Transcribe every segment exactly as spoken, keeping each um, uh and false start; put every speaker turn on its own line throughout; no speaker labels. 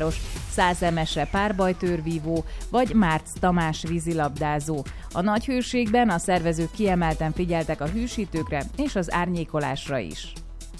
páros, Szász Emese párbajtőrvívó, vagy Márcz Tamás vízilabdázó. A nagy hőségben a szervezők kiemelten figyeltek a hűsítőkre és az árnyékolásra is.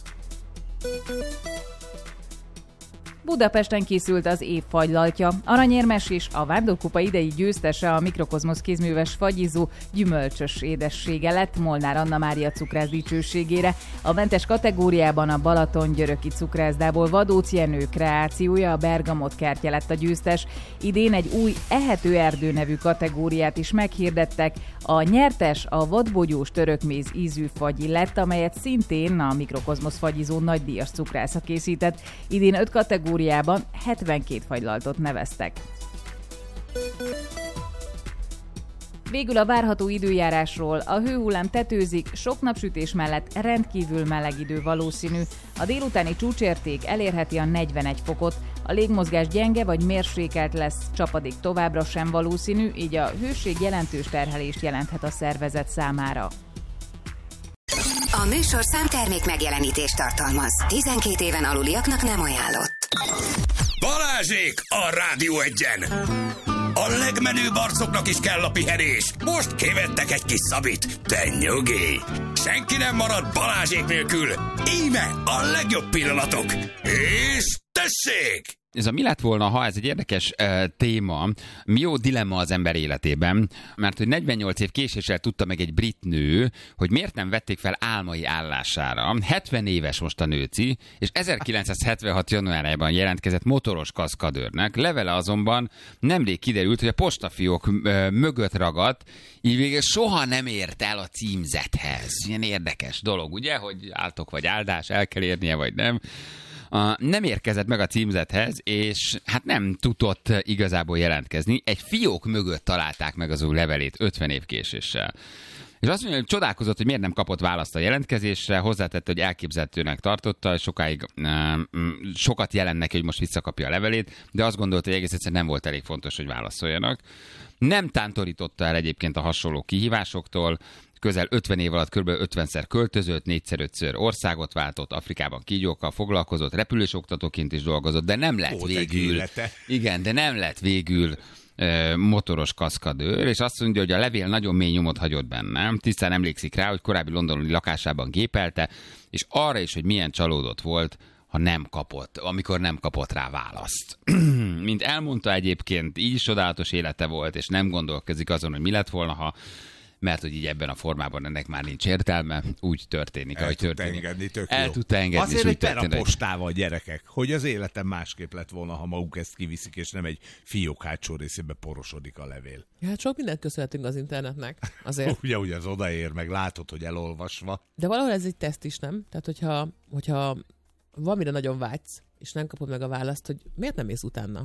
Budapesten készült az év fagylaltja. Aranyérmes és a Vándorkupa idei győztese a Mikrokozmosz kézműves fagyizó gyümölcsös édessége lett Molnár Anna Mária cukrász dicsőségére. A mentes kategóriában a Balaton-györöki cukrászdából Vadóc Jenő kreációja, a Bergamot kertje lett a győztes. Idén egy új ehető erdő nevű kategóriát is meghirdettek. A nyertes a vadbogyós törökméz ízű fagyi lett, amelyet szintén a Mikrokozmosz fagyizó nagydíjas cukrásza készített. Idén öt kategóriában hetvenkét fagylaltot neveztek. Végül a várható időjárásról. A hőhullám tetőzik, sok napsütés mellett rendkívül meleg idő valószínű. A délutáni csúcsérték elérheti a negyvenegy fokot. A légmozgás gyenge vagy mérsékelt lesz, csapadék továbbra sem valószínű, így a hőség jelentős terhelést jelenthet a szervezet számára.
A műsor számtermék megjelenítést tartalmaz. tizenkét éven aluliaknak nem ajánlott.
Balázsék a Rádió Egyen! A legmenőbb arcoknak is kell a pihenés. Most kivettek egy kis szabit, de nyugi! Senki nem marad Balázsék nélkül. Íme a legjobb pillanatok. És tessék!
Ez a mi lett volna, ha ez egy érdekes uh, téma, mi jó dilemma az ember életében, mert hogy negyvennyolc év késéssel tudta meg egy brit nő, hogy miért nem vették fel álmai állására. hetven éves most a nőci, és ezerkilencszázhetvenhat januárjában jelentkezett motoros kaszkadőrnek. Levele azonban nemrég kiderült, hogy a postafiók uh, mögött ragadt, így végül soha nem ért el a címzethez. Ilyen érdekes dolog, ugye, hogy áltok vagy áldás, el kell érnie vagy nem. Uh, nem érkezett meg a címzethez, és hát nem tudott igazából jelentkezni. Egy fiók mögött találták meg az ő levelét ötven év késéssel. És azt mondja, hogy csodálkozott, hogy miért nem kapott választ a jelentkezésre, hozzátette, hogy elképzelhetőnek tartotta, és sokáig uh, sokat jelent neki, hogy most visszakapja a levelét, de azt gondolta, hogy egész egyszerűen nem volt elég fontos, hogy válaszoljanak. Nem tántorította el egyébként a hasonló kihívásoktól, közel ötven év alatt kb. ötvenszer költözött, négyszer-ötször országot váltott, Afrikában kígyókkal foglalkozott, repülős oktatóként is dolgozott, de nem lett
Volt
végül. Igen, de nem lett végül e, motoros kaszkadőr, és azt mondja, hogy a levél nagyon mély nyomot hagyott bennem. Tisztán emlékszik rá, hogy korábbi londoni lakásában gépelte, és arra is, hogy milyen csalódott volt, ha nem kapott, amikor nem kapott rá választ. Mint elmondta egyébként, így is csodálatos élete volt, és nem gondolkozik azon, hogy mi lett volna, ha mert hogy így ebben a formában ennek már nincs értelme, úgy történik,
el
ahogy történik.
Engedni, tök
El
jó.
tudta engedni,
azért
és úgy
egy
történik.
postával, gyerekek, hogy az életem másképp lett volna, ha maguk ezt kiviszik, és nem egy fiók hátsó részébe porosodik a levél.
Hát sok mindent köszönhetünk az internetnek, azért.
Ugye, ugye az odaér, meg látod, hogy elolvasva.
De valahol ez egy teszt is, nem? Tehát, hogyha, hogyha valamire nagyon vágysz, és nem kapod meg a választ, hogy miért nem mész utána?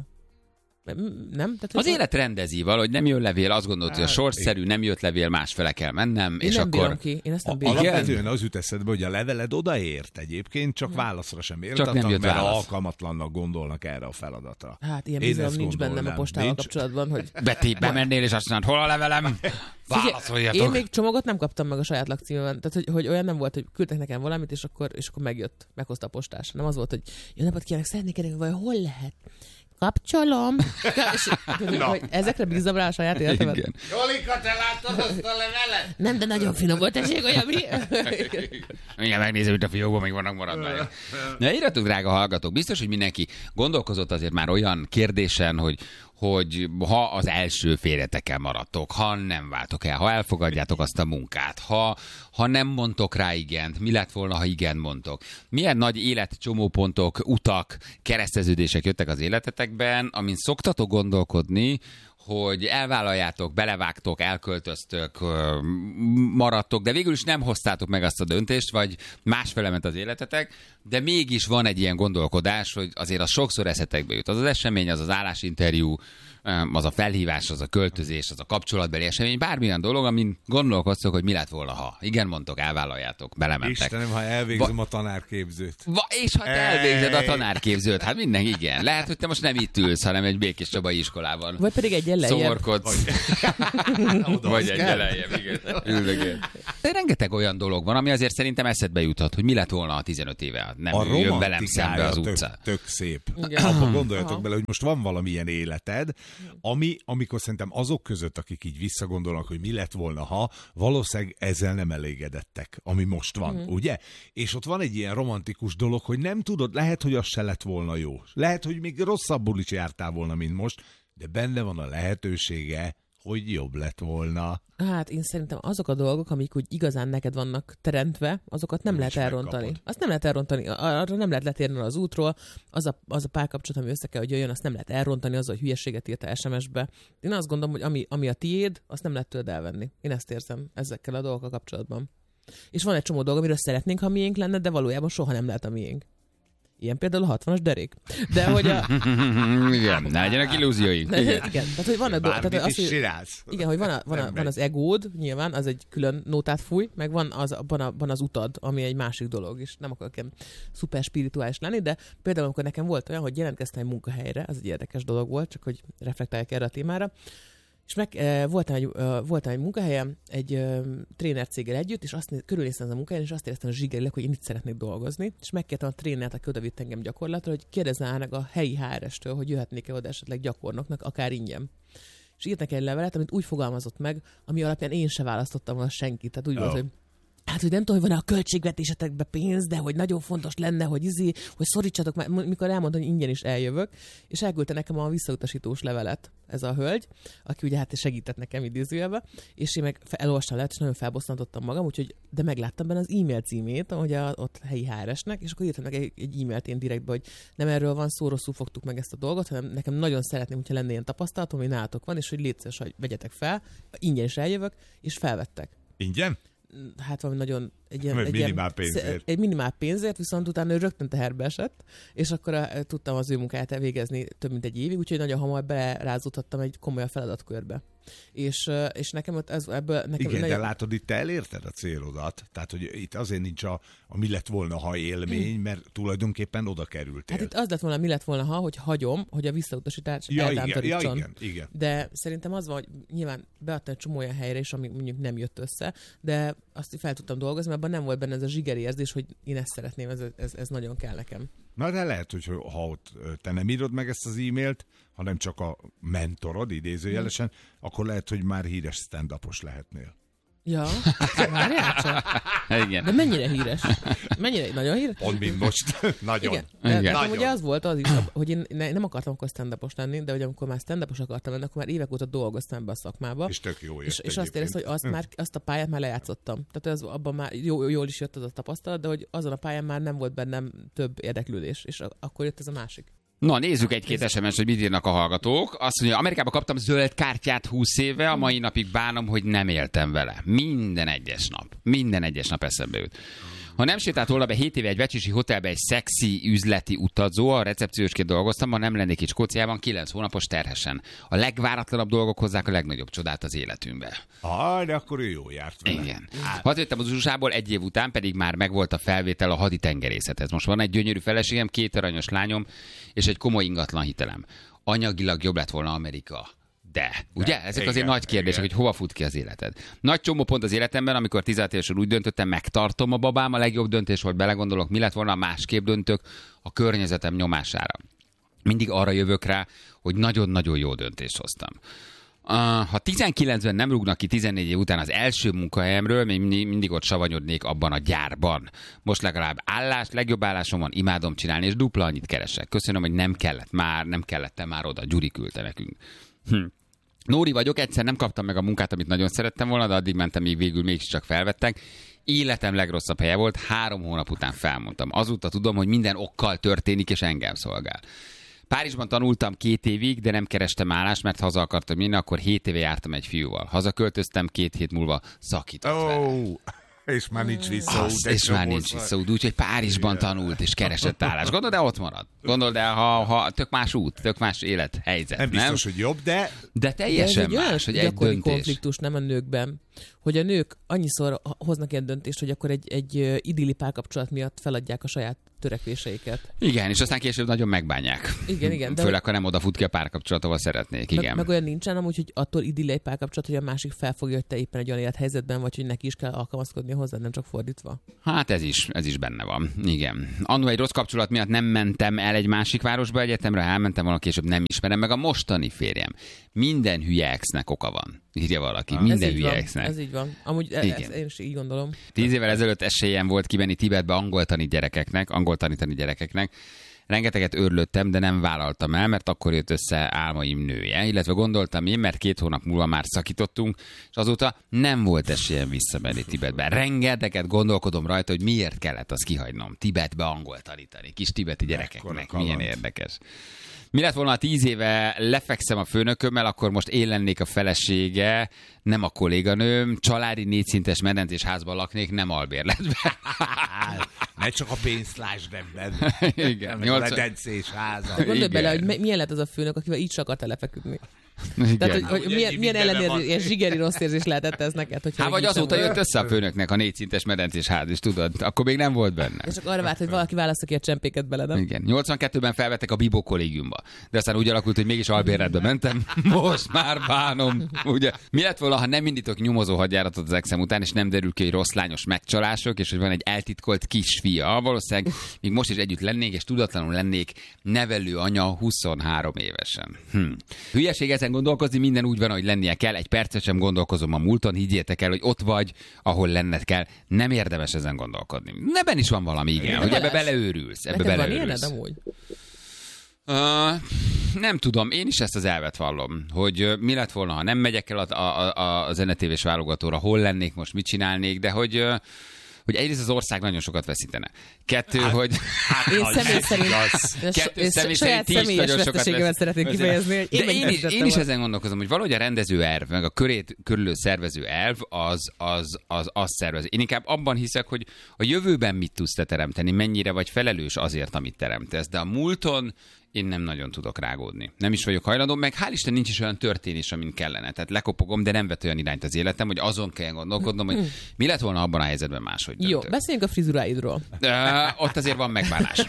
Nem? Tehát,
az élet rendezi valahogy, nem jön levél, azt gondolt, hogy a sorszerű, nem jött levél, másfele kell mennem,
én
és
nem
akkor...
Ki. Én ezt nem
bírom. Alapvetően az jut eszedbe, hogy a leveled odaért egyébként, csak válaszra sem ért,
csak nem jött
mert
válasz.
alkalmatlannak gondolnak erre a feladatra.
Hát ilyen bizalom nincs bennem a postával nincs. Kapcsolatban, hogy...
Beti, bemennél, és azt mondod, hol a levelem? Válaszoljatok!
Én még csomagot nem kaptam meg a saját lakcímemen. Tehát, hogy, hogy olyan nem volt, hogy küldtek nekem valamit, és akkor, és akkor megjött, meghozta a postás. Nem az volt, hogy jó napot kívánok, szeretnék ennek, vagy hol lehet? Kapcsolom. És, hogy ezekre bízom rá a saját életemet.
Jolika, te láttad azt a levelet?
Nem, de nagyon finom volt, tessék, olyan mi?
Igen, megnézem, itt a fiókban még vannak maradványok. Na, írjatok, drága hallgatók, biztos, hogy mindenki gondolkozott azért már olyan kérdésen, hogy hogy ha az első férjetekkel maradtok, ha nem váltok el, ha elfogadjátok azt a munkát, ha, ha nem mondtok rá igent, mi lett volna, ha igen mondtok. Milyen nagy életcsomópontok, utak, kereszteződések jöttek az életetekben, amin szoktatok gondolkodni, hogy elvállaljátok, belevágtok, elköltöztök, maradtok, de végül is nem hoztátok meg azt a döntést, vagy másfele ment az életetek, de mégis van egy ilyen gondolkodás, hogy azért az sokszor eszetekbe jut. Az az esemény, az az állásinterjú, az a felhívás, az a költözés, az a kapcsolatbeli esemény, bármilyen dolog, amin gondolkoztok, hogy mi lett volna, ha. Igen, mondtok, elvállaljátok, belementek.
Istenem, ha elvégzem
Va-
a tanárképzőt.
Va- és ha te elvégzed a tanárképzőt, hát minden igen. Lehet, hogy te most nem itt ülsz, hanem egy Békés Csabai iskolában.
Vagy pedig egy lejjebb.
Szomorkodsz. Vagy egy lejjebb, igen. Üldögél. De rengeteg olyan dolog van, ami azért szerintem eszedbe juthat, hogy mi lett volna a tizenöt éve. Nem
A
jön velem szembe az
tök,
utca.
tök szép.
Igen.
Abba gondoljatok
Aha.
bele, hogy most van valamilyen életed, ami, amikor szerintem azok között, akik így visszagondolnak, hogy mi lett volna, ha, valószínűleg ezzel nem elégedettek, ami most van, mm. ugye? És ott van egy ilyen romantikus dolog, hogy nem tudod, lehet, hogy az se lett volna jó. Lehet, hogy még rosszabbul is jártál volna, mint most, de benne van a lehetősége, hogy jobb lett volna.
Hát én szerintem azok a dolgok, amik úgy igazán neked vannak teremtve, azokat nem
Úgy
lehet
is
elrontani.
megkapod.
Azt nem lehet elrontani, arra nem lehet letérni az útról, az a, az a párkapcsolat, ami össze kell, hogy jöjjön, azt nem lehet elrontani, az, hogy hülyeséget írta es em es-be. Én azt gondolom, hogy ami, ami a tiéd, azt nem lehet tőled elvenni. Én ezt érzem ezekkel a dolgokkal kapcsolatban. És van egy csomó dolog, amiről szeretnénk, ha miénk lenne, de valójában soha nem lehet a miénk. Ilyen például a hatvanas derék. De hogy a...
Igen, ne legyenek illúzióink.
De, igen. Tehát, hogy vannak dolgok.
Bármit
Tehát
is
az, hogy,
csinálsz.
igen, hogy van, a, van, a, van az egód, nyilván, az egy külön nótát fúj, meg van az, van, a, van az utad, ami egy másik dolog, és nem akarok ilyen szuper spirituális lenni, de például amikor nekem volt olyan, hogy jelentkeztem egy munkahelyre, ez egy érdekes dolog volt, csak hogy reflektáljak erre a témára, és meg e, voltam, egy, e, voltam egy munkahelyem, egy e, trénercéggel együtt, és azt körülnéztem a munkahelyen, és azt éreztem a zsigerileg, hogy én itt szeretnék dolgozni, és megkértem a trénert, aki odavitt engem gyakorlatra, hogy kérdezze meg a helyi há er es-től, hogy jöhetnék-e oda esetleg gyakornoknak, akár ingyen. És írt neki egy levelet, amit úgy fogalmazott meg, ami alapján én se választottam volna senkit. Tehát úgy
Oh.
volt, hogy hát, hogy nem tudom, hogy van a költségvetésetekbe pénz, de hogy nagyon fontos lenne, hogy izé, hogy szorítsatok már, mikor elmondta, hogy ingyen is eljövök, és elküldte nekem a visszautasítós levelet ez a hölgy, aki ugye hát segített nekem idézőjelbe, és én meg elolvastam lehet, és nagyon felbosszantottam magam, úgyhogy, de megláttam benne az e-mail címét, ahogy a, ott helyi há er es-nek, és akkor írtam meg egy, egy e-mailt én direktbe, hogy nem erről van szó, rosszul fogtuk meg ezt a dolgot, hanem nekem nagyon szeretném, hogyha lenne ilyen tapasztalatom, hogy nálatok van, és hogy légy szíves, hogy vegyetek fel, ingyen is eljövök, és felvettek.
Ingyen?
Hát valami nagyon egy ilyen,
Egy
egy
minimál
ilyen,
pénzért.
Egy minimál pénzért, viszont utána ő rögtön teherbe esett, és akkor a, tudtam az ő munkáját elvégezni több mint egy évig, úgyhogy nagyon hamar belerázódhattam egy komoly feladatkörbe. És, és nekem ott ez, ebből... Nekem
Igen,
nagyon...
de látod, itt te elérted a célodat. Tehát, hogy itt azért nincs a, a mi lett volna, ha élmény, mert tulajdonképpen oda kerültél.
Hát itt az lett volna, mi lett volna, ha, hogy hagyom, hogy a visszautasítás
ja, igen, ja,
eltántorítson.
igen, igen.
De szerintem az van, hogy nyilván beadtam egy csomó olyan helyre is, ami mondjuk nem jött össze, de azt fel tudtam dolgozni, mert abban nem volt benne ez a zsigeri érzés, hogy én ezt szeretném, ez, ez, ez nagyon kell nekem.
Na, de lehet, hogy ha ott te nem írod meg ezt az e-mailt, hanem csak a mentorod, idézőjelesen, hmm. akkor lehet, hogy már híres stand-upos lehetnél.
Ja, várjál csak.
Igen.
De mennyire híres? Mennyire nagyon híres?
Pont mint most. Nagyon.
Igen. De,
Igen.
de ugye az volt az is, hogy én ne, nem akartam akkor stand-upos lenni, de hogy amikor már stand-upos akartam lenni, akkor már évek óta dolgoztam ebbe a szakmába.
És tök jó jött
És, és azt éreztem, hogy azt,
Hm.
már, azt a pályát már lejátszottam. Tehát az, abban már jó, jól is jött az a tapasztalat, de hogy azon a pályán már nem volt bennem több érdeklődés, és akkor jött ez a másik.
Na, nézzük egy-két es em es, hogy mit írnak a hallgatók. Azt mondja, Amerikában kaptam zöld kártyát húsz éve, a mai napig bánom, hogy nem éltem vele. Minden egyes nap. Minden egyes nap eszembe jut. Ha nem sétált volna be hét éve egy vecsisi hotelbe egy szexi üzleti utazó, a recepciósként dolgoztam, ma nem lennék itt Skóciában, kilenc hónapos terhesen. A legváratlanabb dolgok hozzák a legnagyobb csodát az életünkbe.
Ah, de akkor ő jó járt vele.
Igen. Hazajöttem az u es á-ból, egy év után pedig már megvolt a felvétel a haditengerészethez. Most van egy gyönyörű feleségem, két aranyos lányom, és egy komoly ingatlan hitelem. Anyagilag jobb lett volna Amerika. De, ugye? Ezek
igen,
azért nagy kérdések,
igen.
hogy hova fut ki az életed. Nagy csomó pont az életemben, amikor tizenhat évesen úgy döntöttem, megtartom a babám, a legjobb döntés volt, belegondolok, mi lett volna, másképp döntök a környezetem nyomására. Mindig arra jövök rá, hogy nagyon-nagyon jó döntést hoztam. Ha tizenkilencben nem rúgnak ki tizennégy év után az első munkahelyemről, még mindig ott savanyodnék abban a gyárban. Most legalább állás, legjobb állásom van, imádom csinálni, és dupla annyit keresek. Köszönöm, hogy nem kellett már, nem kellett már oda. Gyuri küldte nekünk. Hm. Nóri vagyok, egyszer nem kaptam meg a munkát, amit nagyon szerettem volna, de addig mentem, még végül mégiscsak felvettek. Életem legrosszabb helye volt, három hónap után felmondtam. Azóta tudom, hogy minden okkal történik, és engem szolgál. Párizsban tanultam két évig, de nem kerestem állást, mert haza akartam jönni, akkor hét éve jártam egy fiúval. Hazaköltöztem, két hét múlva szakított vele.
Oh. És már nincs visszaút.
Az, és már nincs visszaút, úgyhogy Párizsban tanult és keresett állást. Gondold, de ott marad. Gondold el, ha, ha tök más út, tök más élethelyzet.
Nem biztos,
nem?
hogy jobb, de...
De teljesen
de ez
más, hogy
egy
egy döntés.
konfliktus, nem a nőkben, hogy a nők annyiszor hoznak ilyen döntést, hogy akkor egy, egy idilli párkapcsolat miatt feladják a saját törekvéseiket.
Igen, és aztán később nagyon megbánják.
Igen, igen. De
főleg, ha nem odafut ki a párkapcsolat, ahol szeretnék. Igen.
Meg, meg olyan nincsen amúgy, hogy attól idilli egy párkapcsolat, hogy a másik felfogja, hogy te éppen egy olyan élethelyzetben vagy, hogy neki is kell alkalmazkodni hozzá, nem csak fordítva.
Hát ez is, ez is benne van. Igen. Annó egy rossz kapcsolat miatt nem mentem el egy másik városba egyetemre, elmentem volna később, nem ismerem meg a mostani férjem. Minden hülye exnek oka van. Írja valaki.
Ah,
Minden
ez
hülye
van,
exnek.
Ez így van. Amúgy e- ezt én is így gondolom.
Tíz évvel ezelőtt esélyem volt kimenni Tibetbe angol tanítani gyerekeknek, angol tanítani gyerekeknek. Rengeteget őrlődtem, de nem vállaltam el, mert akkor jött össze álmaim nője. Illetve gondoltam én, mert két hónap múlva már szakítottunk, és azóta nem volt esélyem visszamenni Tibetbe. Rengeteget gondolkodom rajta, hogy miért kellett azt kihagynom. Tibetbe angol tanítani, kis tibeti gyerekeknek. Milyen érdekes. Mi lett volna, ha tíz éve lefekszem a főnökömmel, akkor most én lennék a felesége, nem a kolléganőm, családi négyszintes medencés házban laknék, nem albérletben.
Ne csak a pénzt lásd ebben.
Igen.
Medencés háza.
Gondolj
Igen.
bele, hogy milyen lett az a főnök, akivel így se akart lefeküdni.
Igen.
Tehát, hogy, hogy
Ugye
milyen,
ennyi
milyen
mindenem
ellenérzés,
van.
ilyen zsigeri rossz érzés lehetett ez neked, hogyha
Hát vagy
így sem
azóta
volt.
jött össze a főnöknek a négyszintes medencés ház, és tudod, akkor még nem volt benne.
És csak arra várt, hogy valaki válassza ki a csempéket bele, nem?
Igen. nyolcvankettőben felvettek a Bibó kollégiumba. De aztán úgy alakult, hogy mégis albérletbe mentem. Most már bánom. Ugye, mi lett volna, ha nem indítok nyomozó hadjáratot az exem után, és nem derül ki, hogy rossz lányos megcsalások, és hogy van egy eltitkolt kisfia. Valószínűleg még most is együtt lennék, és tudatlanul lennék nevelő anya huszonhárom évesen. Hm. Hülyeség ezen gondolkozni, minden úgy van, hogy lennie kell. Egy percet sem gondolkozom a múlton, higgyétek el, hogy ott vagy, ahol lenned kell. Nem érdemes ezen gondolkodni. Ebben is van valami, igen,
Igen,
hogy ebbe
Balázs,
beleőrülsz. Ebbe
Neked van
beleőrülsz.
ilyened amúgy?
Uh, nem tudom, én is ezt az elvet vallom, hogy uh, mi lett volna, ha nem megyek el a, a, a, a zenetévés válogatóra, hol lennék most, mit csinálnék, de hogy, uh, hogy egyrészt az ország nagyon sokat veszítene. Kettő, hát, hogy...
Én személy szerint,
Kettő,
én
személy
saját
szerint ti is
személyes
nagyon sokat
veszteségemet
vesz-
szeretnék kifejezni, hogy én
De én, is, én is
volna.
ezen gondolkozom, hogy valahogy a rendező elv, meg a körét körülő szervező elv, az, az, az, az szervez. Én inkább abban hiszek, hogy a jövőben mit tudsz te teremteni, mennyire vagy felelős azért, amit teremtesz. De a múlton én nem nagyon tudok rágódni. Nem is vagyok hajlandó, meg hál' Isten nincs is olyan történés, amin kellene. Tehát lekopogom, de nem vett olyan irányt az életem, hogy azon kell gondolkodnom, hogy mi lett volna abban a helyzetben máshogy
Jó,
döntök.
beszéljünk a frizuráidról.
Uh, ott azért van megbánás.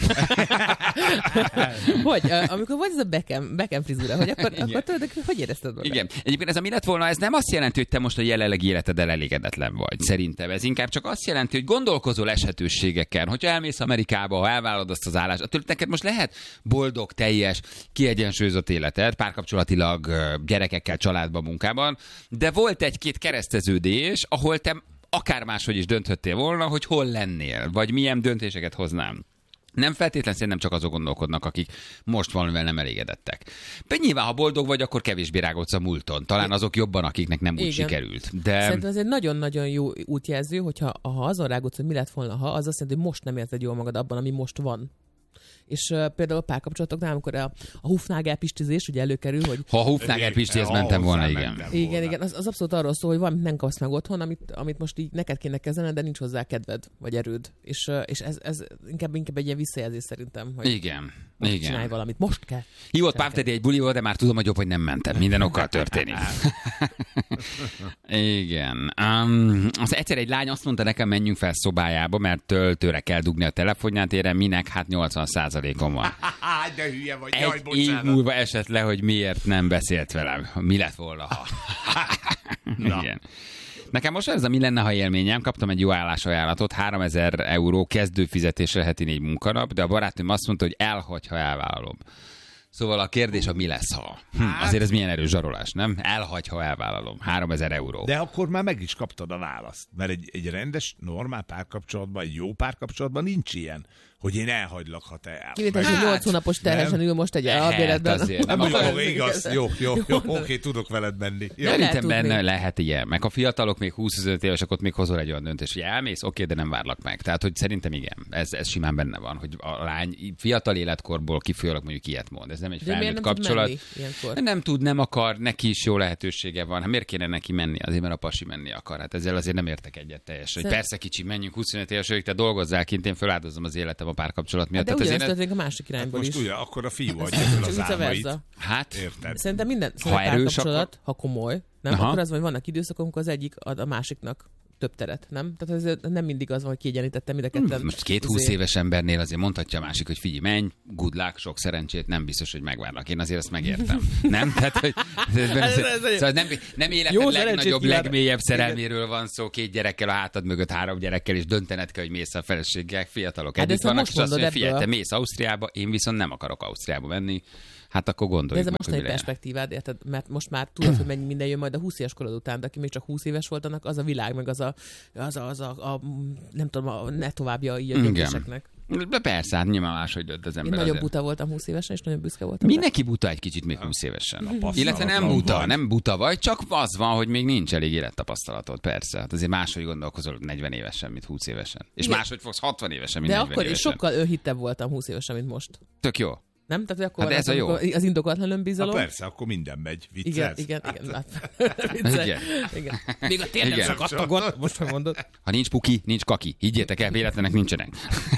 Hogy, uh, amikor volt ez a Beckham, Beckham frizura, hogy akkor, akkor tudod, hogy érezted magad?
Igen. Egyébként ez a mi lett volna, ez nem azt jelenti, hogy te most a jelenlegi életeddel elégedetlen vagy. Szerintem ez inkább csak azt jelenti, hogy gondolkozol eshetőségeken. Hogyha elmész Amerikába, ha elvállalod azt az állást, attól neked most lehet boldog, teljes, kiegyensúlyozott életed, párkapcsolatilag, gyerekekkel, családban, munkában, de volt egy-két kereszteződés, ahol te akár máshogy is dönthettél volna, hogy hol lennél, vagy milyen döntéseket hoznám. Nem feltétlenül szerintem csak azok gondolkodnak, akik most valamivel nem elégedettek. De nyilván, ha boldog vagy, akkor kevésbé rágódsz a múlton. Talán azok jobban, akiknek nem úgy
Igen.
sikerült. De...
Szerintem ez egy nagyon-nagyon jó útjelző, hogyha ha azon rágódsz, hogy mi lett volna, ha az azt jelenti, hogy most nem érzed jól magad abban, ami most van. És uh, például a párkapcsolatoknál, amikor a, a Hufnagel pistizés ugye előkerül, hogy
Ha a Hufnagel Pistihez mentem volna, igen.
igen, igen, az, az abszolút arról szól, hogy valamit nem kapsz meg otthon, amit, amit most így neked kéne kezelned, de nincs hozzá kedved, vagy erőd. És, uh, és ez, ez inkább, inkább egy ilyen visszajelzés szerintem, hogy
Igen.
most
Igen.
csinálj valamit, most kell.
Hívott Pávtedi egy bulival, de már tudom, hogy jobb, hogy nem mentem. Minden okkal történik. Igen. Um, az egyszer egy lány azt mondta nekem, menjünk fel szobájába, mert töltőre kell dugni a telefonját, érem minek, hát nyolcvan százalékon van.
De hülye vagy, jaj,
Egy év
bocsánat.
múlva esett le, hogy miért nem beszélt velem. Mi lett volna, ha... Igen. Nekem most ez a mi lenne, ha élményem. Kaptam egy jó állásajánlatot, háromezer euró kezdőfizetésre heti négy munkanap, de a barátnőm azt mondta, hogy elhagy, ha elvállalom. Szóval a kérdés a mi lesz, ha. Hm, azért ez milyen erős zsarolás, nem? Elhagy, ha elvállalom. háromezer euró.
De akkor már meg is kaptad a választ. Mert egy, egy rendes, normál párkapcsolatban, egy jó párkapcsolatban nincs ilyen, hogy én elhagylak, ha te el.
Kivétel, hogy nyolc hónapos terhesen ül most egy albéletben.
azért nem
Nem
akar-
jó, igaz, jó, jó, jó, oké, tudok veled menni. Jó.
lehet
Szerintem
tudni.
benne lehet ilyen. Meg a fiatalok még húsz-huszonöt évesek, ott még hozol egy olyan döntést, hogy elmész, oké, de nem várlak meg. Tehát, hogy szerintem igen, ez, ez simán benne van, hogy a lány fiatal életkorból kifolyólag mondjuk ilyet mond. Ez nem egy
De miért
felnőtt
nem tud
kapcsolat.
menni ilyenkor?
Nem tud, nem akar, neki is jó lehetősége van. Hát miért kéne neki menni? Azért, mert a pasi menni akar. Hát ezzel azért nem értek egyet teljesen. Hogy
Szer-
persze kicsi, menjünk huszonöt éves, te dolgozzál kint, én feláldozom az életem a párkapcsolat miatt.
De
Tehát
ugyanezt
azért ez-
történik a másik irányból
Most
is.
ugye, akkor a fiú adja fel
Csak
az
vice
álmait.
versa.
Hát,
Érted?
Szerintem minden
Ha
szerintem
erős,
párkapcsolat, ha komoly, nem,
Aha.
akkor az, hogy vannak időszakok, amikor az egyik ad a másiknak több teret, nem? Tehát ez nem mindig az van, hogy kiegyenlítettem mind a ketten.
most két húsz éves embernél azért mondhatja a másik, hogy figyelj, menj, good luck, sok szerencsét, nem biztos, hogy megvárnak. Én azért azt megértem. Nem? Tehát, hogy
Ez- ez- ez-
szóval nem, nem életed
Jó
legnagyobb,
szerencsét kívánok.
legmélyebb szerelméről van szó, két gyerekkel a hátad mögött, három gyerekkel, és döntened kell, hogy mész a feleséggel, fiatalok
Hát de
együtt
ezt
vannak,
most
és azt mondja,
mondod
figyelj, te
ebből.
mész Ausztriába, én viszont nem akarok Ausztriába menni, hát akkor
De
gondoljuk
ez a
meg, hogy
mostani
mi legyen.
perspektívád, érted? Mert most már tudod, hogy mennyi minden jön majd a húsz éves korod után, de aki még csak húsz éves volt, annak az a világ, meg az a, az a, az a, a nem tudom, a ne továbbja így a
Igen.
döntéseknek.
De persze, hát nyilván máshogy dönt az
Én
ember.
nagyon
azért.
buta voltam húsz évesen, és nagyon büszke voltam. rá.
Mindenki buta egy kicsit még húsz évesen.
Tapasztalatlan
Illetve nem buta,
vagy.
nem buta vagy, csak az van, hogy még nincs elég élettapasztalatod, persze. Hát azért máshogy gondolkozol negyven évesen, mint húsz évesen. És
Igen.
máshogy fogsz hatvan évesen, mint
De
negyven
akkor is
évesen.
sokkal önhittebb voltam húsz évesen, mint most.
Tök jó.
Nem? Tehát, hogy akkor
Hát ez
van,
a jó.
amikor az indokolatlan
Ha
önbizalom.
persze, akkor minden megy.
Igen,
Viccelsz?
igen, igen. Lát. Viccelj.
Igen.
igen. Még a térdem
Igen.
szakadtagot, most hogy mondod.
Ha nincs puki, nincs kaki. Higgyétek el, véletlenek nincsenek.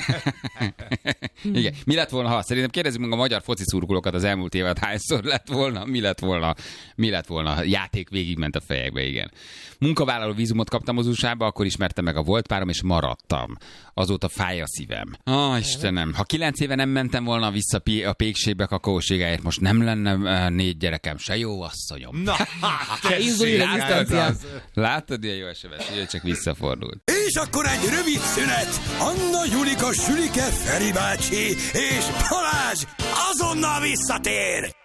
Igen. Mi lett volna, ha? Szerintem kérdezzük meg a magyar foci szurkolókat az elmúlt évet, hányszor lett volna, mi lett volna, mi lett volna. Játék végigment a fejekbe, igen. Munkavállaló vízumot kaptam az u es á-ba, akkor ismertem meg a volt párom, és maradtam. Azóta fáj a szívem. Ó, Istenem, ha kilenc éve nem mentem volna vissza pi- a pékségbe kakaóségáért, most nem lenne eh, négy gyerekem, se jó asszonyom.
Na, hát,
Se inzulin rezisztencia.
Látod, ilyen jó es em es, ugye csak visszafordult.
És akkor egy rövid szünet. Anna, Julika, Sülike, Feri bácsi és Balázs azonnal visszatér.